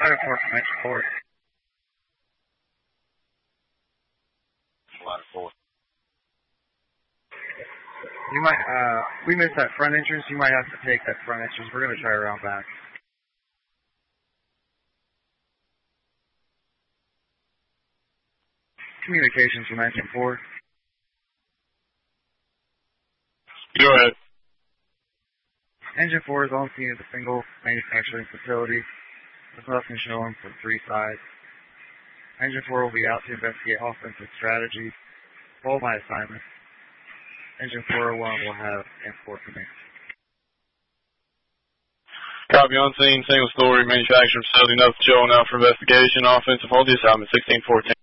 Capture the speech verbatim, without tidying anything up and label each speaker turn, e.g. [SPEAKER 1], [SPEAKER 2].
[SPEAKER 1] Engine four from Engine four.
[SPEAKER 2] Line four.
[SPEAKER 1] You might, uh, we missed that front entrance. You might have to take that front entrance. We're going to try around back. Communications from Engine four.
[SPEAKER 2] Go ahead.
[SPEAKER 1] Engine four is on scene at the single manufacturing facility. There's nothing showing from three sides. Engine four will be out to investigate offensive strategies. Follow my assignment. Engine four oh one will have M four command.
[SPEAKER 2] Copy on scene, single story, manufacturing facility, nothing showing out for investigation. Offensive, hold the assignment, sixteen fourteen.